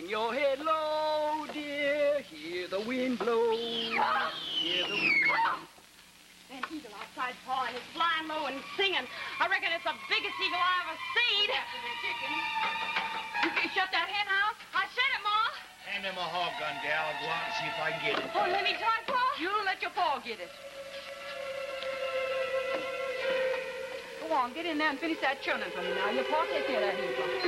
Hang your head low, dear. Hear the wind blow. Hear the wind blow. That eagle outside pawing is flying low and singing. I reckon it's the biggest eagle I ever seen. After the chicken. You shut that hen house? I shut it, Ma. Hand me my hog gun, gal. I'll go out and see if I can get it. Oh, let me try, Pa. You let your paw get it. Go on, get in there and finish that churning for me now. Your paw take care of that eagle.